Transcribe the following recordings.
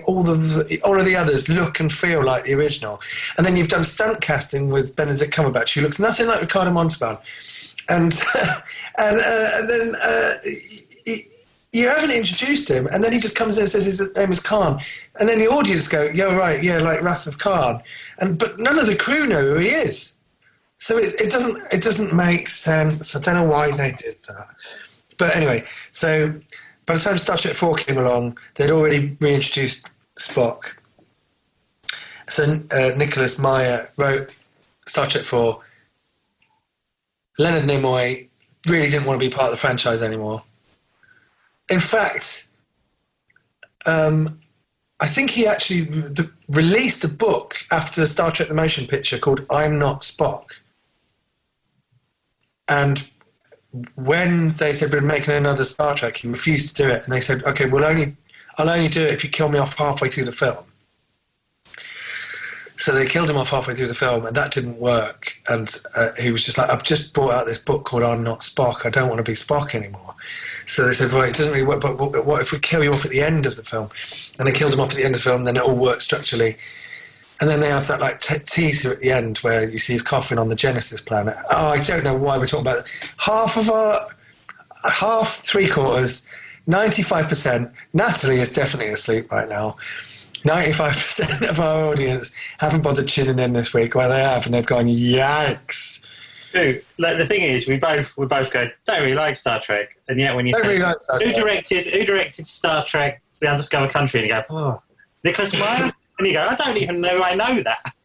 make all of the others look and feel like the original. And then you've done stunt casting with Benedict Cumberbatch, who looks nothing like Ricardo Montalban. And then you haven't introduced him, and then he just comes in and says his name is Khan, and then the audience go, "Yeah, right, yeah, like Wrath of Khan," but none of the crew know who he is. So it doesn't make sense. I don't know why they did that. But anyway, so by the time Star Trek 4 came along, they'd already reintroduced Spock. So Nicholas Meyer wrote Star Trek 4. Leonard Nimoy really didn't want to be part of the franchise anymore. In fact, I think he actually released a book after Star Trek The Motion Picture called I'm Not Spock. And when they said we're making another Star Trek, he refused to do it. And they said, okay, I'll only do it if you kill me off halfway through the film. So they killed him off halfway through the film, and that didn't work. And he was just like, I've just brought out this book called I'm Not Spock. I don't want to be Spock anymore. So they said, well, it doesn't really work, but what if we kill you off at the end of the film? And they killed him off at the end of the film, then it all worked structurally. And then they have that like teaser at the end where you see his coffin on the Genesis planet. Oh, I don't know why we're talking about it. Half, three-quarters, 95%. Natalie is definitely asleep right now. 95% of our audience haven't bothered tuning in this week. Well, they have, and they've gone, yikes. Dude, like, the thing is, we both go, don't really like Star Trek, and yet when you say, who directed Star Trek: The Undiscovered Country, and you go, oh, Nicholas Meyer, and you go, I don't even know I know that.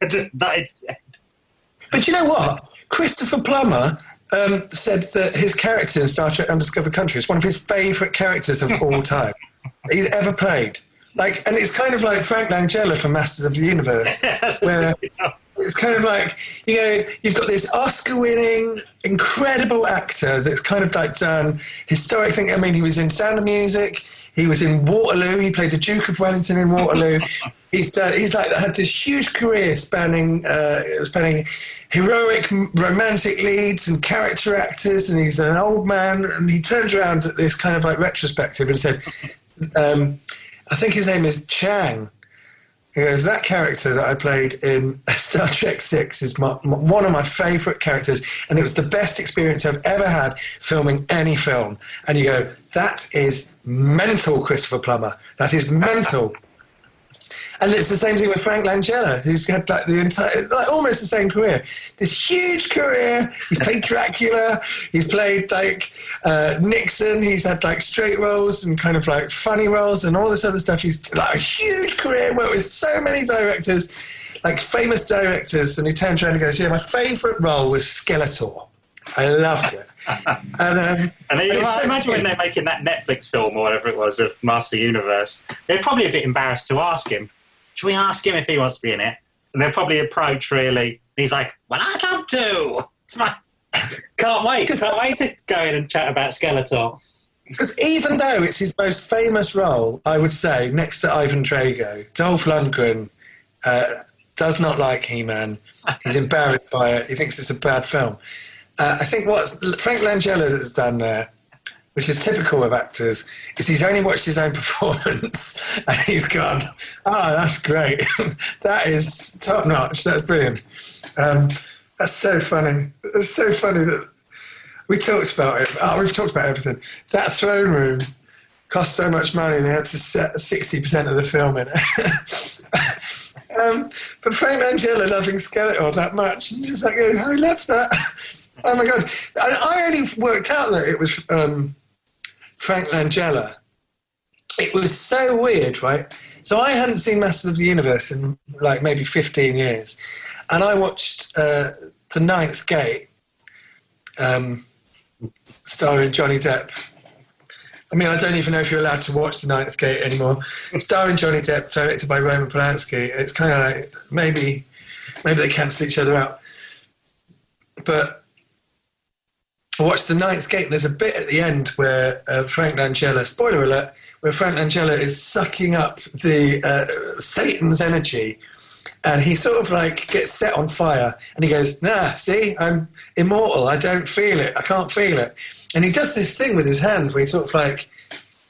But you know what? Christopher Plummer said that his character in Star Trek: Undiscovered Country is one of his favourite characters of all time he's ever played. Like, and it's kind of like Frank Langella from Masters of the Universe, where it's kind of like, you know, you've got this Oscar-winning, incredible actor that's kind of like done historic things. I mean, he was in Sound of Music, he was in Waterloo, he played the Duke of Wellington in Waterloo. He's like had this huge career spanning heroic romantic leads and character actors, and he's an old man, and he turns around at this kind of like retrospective and said, I think his name is Chang. He goes, that character that I played in Star Trek 6 is one of my favourite characters, and it was the best experience I've ever had filming any film. And you go, that is mental, Christopher Plummer. That is mental. And it's the same thing with Frank Langella. He's had like the entire, like almost the same career. This huge career. He's played Dracula. He's played like Nixon. He's had like straight roles and kind of like funny roles and all this other stuff. He's like a huge career, worked with so many directors, like famous directors. And he turns around and goes, yeah, my favourite role was Skeletor. I loved it. And I imagine when they're making that Netflix film or whatever it was of Master Universe, they're probably a bit embarrassed to ask him. Should we ask him if he wants to be in it? And they'll probably approach, really. And he's like, well, I'd love to. Can't wait to go in and chat about Skeletor. Because even though it's his most famous role, I would say, next to Ivan Drago, Dolph Lundgren does not like He-Man. He's embarrassed by it. He thinks it's a bad film. I think what Frank Langella has done there, which is typical of actors, is he's only watched his own performance and he's gone, that's great. That is top notch. That's brilliant. That's so funny. It's so funny that we talked about it. We've talked about everything. That throne room cost so much money, they had to set 60% of the film in it. But Frank Langella loving Skeletor that much, and just like, I love that. Oh my God. I only worked out that it was Frank Langella. It was so weird, right? So I hadn't seen Masters of the Universe in like maybe 15 years. And I watched The Ninth Gate, starring Johnny Depp. I mean, I don't even know if you're allowed to watch The Ninth Gate anymore. Starring Johnny Depp, directed by Roman Polanski. It's kind of like, maybe they cancel each other out. But I watched The Ninth Gate, and there's a bit at the end where Frank Langella, spoiler alert, where Frank Langella is sucking up the Satan's energy, and he sort of like gets set on fire, and he goes, nah, see, I'm immortal, I don't feel it, I can't feel it. And he does this thing with his hand where he sort of like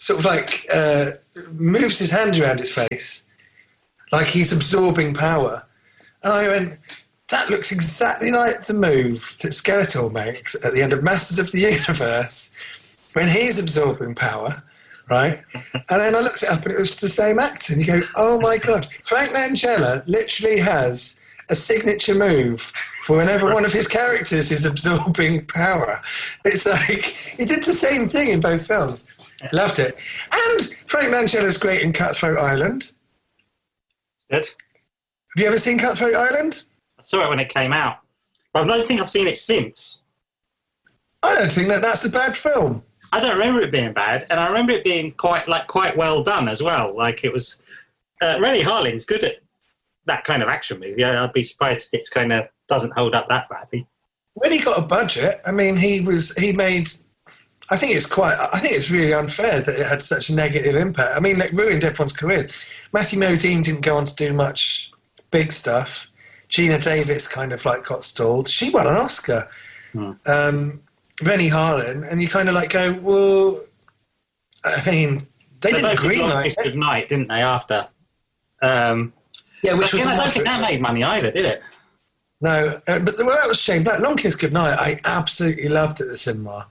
sort of like moves his hand around his face like he's absorbing power. And I went, that looks exactly like the move that Skeletor makes at the end of Masters of the Universe when he's absorbing power, right? And then I looked it up and it was the same actor. And you go, oh my God. Frank Langella literally has a signature move for whenever one of his characters is absorbing power. It's like, he did the same thing in both films. Loved it. And Frank Langella's great in Cutthroat Island. Good. Have you ever seen Cutthroat Island? I saw it when it came out. But I don't think I've seen it since. I don't think that's a bad film. I don't remember it being bad, and I remember it being quite well done as well. Like it was, Rennie Harlin's good at that kind of action movie. I'd be surprised if it's kind of doesn't hold up that badly. When he got a budget, I mean, he made. I think it's really unfair that it had such a negative impact. I mean, it ruined everyone's careers. Matthew Modine didn't go on to do much big stuff. Gina Davis kind of like got stalled. She won an Oscar. Rennie Harlin, and you kind of like go, well, I mean, they didn't greenlight Good Night, didn't they? After, yeah, which was. I don't think that made money either, did it? No, but that was Shane Black. Long Kiss Goodnight, I absolutely loved at the cinema.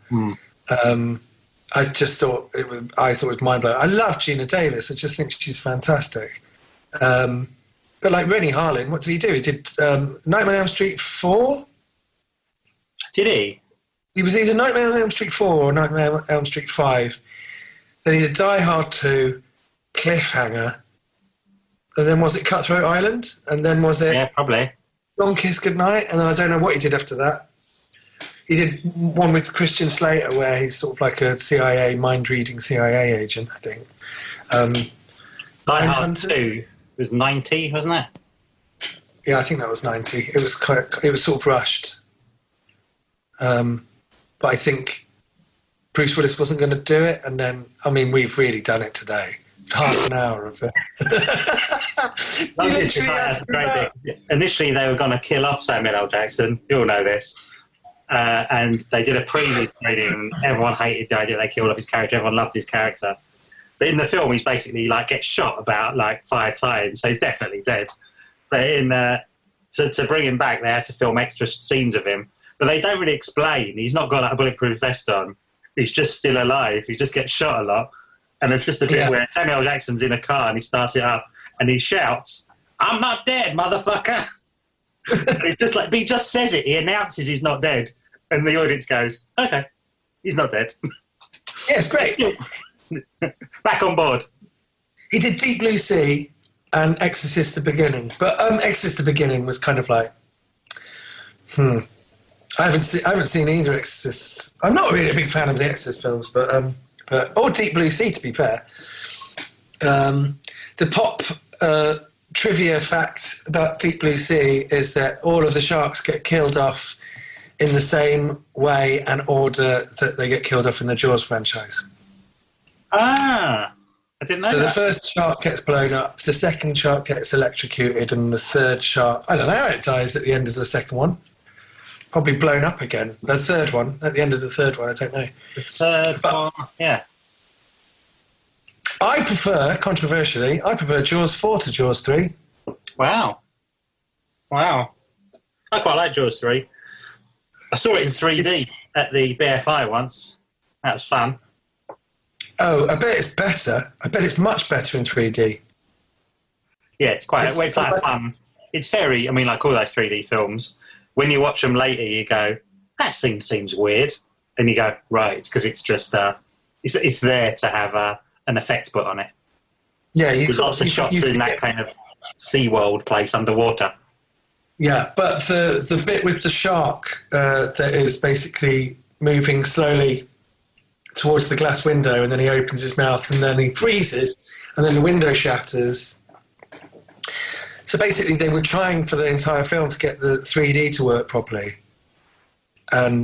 I just thought it was mind blowing. I love Gina Davis. I just think she's fantastic. But like Rennie Harlin, what did he do? He did Nightmare on Elm Street 4. Did he? He was either Nightmare on Elm Street 4 or Nightmare on Elm Street 5. Then he did Die Hard 2, Cliffhanger, and then was it Cutthroat Island? And then was it... Yeah, probably. Long Kiss Goodnight, and then I don't know what he did after that. He did one with Christian Slater where he's sort of like a mind-reading CIA agent, I think. Die Hard 2 was 90, wasn't it? Yeah, I think that was 90. It was sort of rushed. But I think Bruce Willis wasn't going to do it, and then, I mean, we've really done it today. Half an hour of it. Initially, they were going to kill off Samuel L. Jackson. You all know this. And they did a preview training, and everyone hated the idea they killed off his character. Everyone loved his character. But in the film, he's basically like gets shot about like 5 times, so he's definitely dead. But to bring him back, they had to film extra scenes of him. But they don't really explain. He's not got like, a bulletproof vest on. He's just still alive. He just gets shot a lot. And there's just a bit where Samuel L. Jackson's in a car and he starts it up and he shouts, "I'm not dead, motherfucker." It's just like, but he just says it. He announces he's not dead. And the audience goes, okay, he's not dead. Yeah, it's great. Back on board. He did Deep Blue Sea and Exorcist the Beginning. But Exorcist the Beginning was kind of like, I haven't seen either Exorcist. I'm not really a big fan of the Exorcist films, but or Deep Blue Sea, to be fair. The pop trivia fact about Deep Blue Sea is that all of the sharks get killed off in the same way and order that they get killed off in the Jaws franchise. Ah, I didn't know that. So the first shark gets blown up, the second shark gets electrocuted, and the third shark, I don't know how it dies at the end of the second one. Probably blown up again. The third one, at the end of the third one, I don't know. The third one, yeah. I prefer, controversially, Jaws 4 to Jaws 3. Wow. I quite like Jaws 3. I saw it in 3D at the BFI once. That was fun. Oh, I bet it's better. I bet it's much better in 3D. Yeah, it's quite it's like fun. It's very, I mean, like all those 3D films, when you watch them later, you go, that scene seems weird. And you go, right, it's because it's just, it's there to have an effect put on it. Yeah, there's lots of shots in that kind of SeaWorld place underwater. Yeah, but the bit with the shark that is basically moving slowly towards the glass window, and then he opens his mouth, and then he freezes, and then the window shatters. So basically, they were trying for the entire film to get the 3D to work properly, and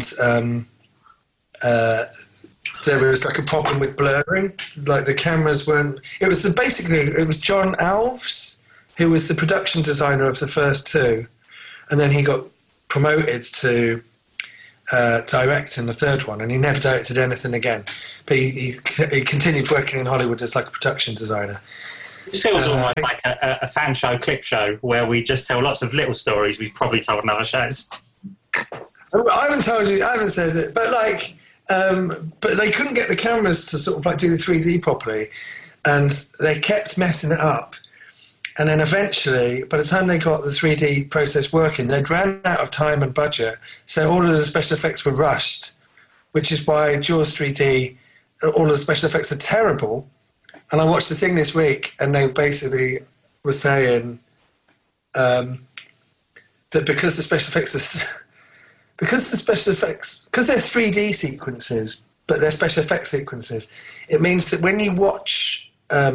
there was like a problem with blurring. Like the cameras weren't. It was John Alves who was the production designer of the first two, and then he got promoted to directing the third one, and he never directed anything again. But he continued working in Hollywood as like a production designer. It feels almost like a fan show, clip show, where we just tell lots of little stories we've probably told in other shows. I haven't told you, I haven't said it, but like, but they couldn't get the cameras to sort of like do the 3D properly, and they kept messing it up. And then eventually, by the time they got the 3D process working, they'd ran out of time and budget, so all of the special effects were rushed, which is why Jaws 3D, all of the special effects are terrible. And I watched the thing this week, and they basically were saying that because the special effects are... Because they're 3D sequences, but they're special effects sequences, it means that when you watch...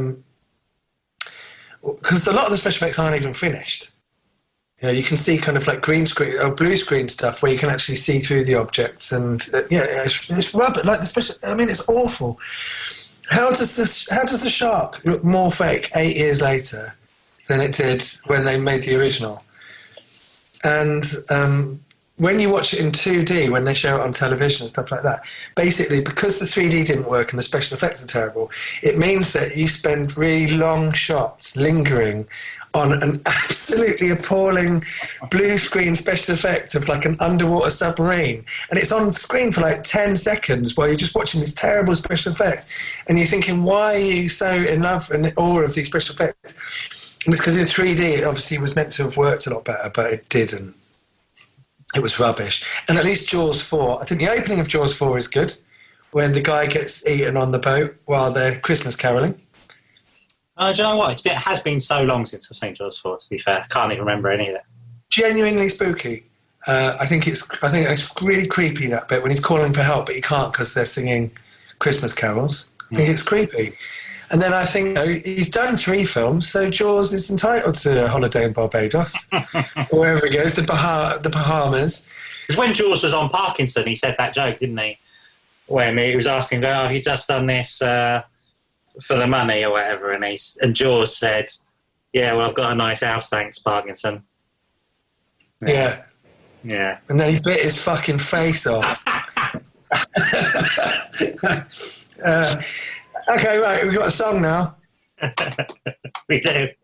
because a lot of the special effects aren't even finished. You know, you can see kind of like green screen or blue screen stuff where you can actually see through the objects, and it's rubber. Like the special, I mean, it's awful. How does the shark look more fake 8 years later than it did when they made the original? And when you watch it in 2D, when they show it on television and stuff like that, basically because the 3D didn't work and the special effects are terrible, it means that you spend really long shots lingering on an absolutely appalling blue screen special effect of like an underwater submarine. And it's on screen for like 10 seconds while you're just watching these terrible special effects. And you're thinking, why are you so in love and in awe of these special effects? And it's because in 3D, it obviously was meant to have worked a lot better, but it didn't. It was rubbish. And at least Jaws 4, I think the opening of Jaws 4 is good, when the guy gets eaten on the boat while they're Christmas caroling. Do you know what? It has been so long since I've seen Jaws 4, to be fair. I can't even remember any of it. Genuinely spooky. I think it's really creepy, that bit, when he's calling for help, but he can't because they're singing Christmas carols. I think it's creepy. And then I think he's done 3 films, so Jaws is entitled to a holiday in Barbados, or wherever he goes, the Bahamas. Because when Jaws was on Parkinson, he said that joke, didn't he? When he was asking, have you just done this for the money or whatever? And Jaws said, yeah, well, I've got a nice house, thanks, Parkinson. Yeah. Yeah. And then he bit his fucking face off. Okay, right, we've got a song now. We do.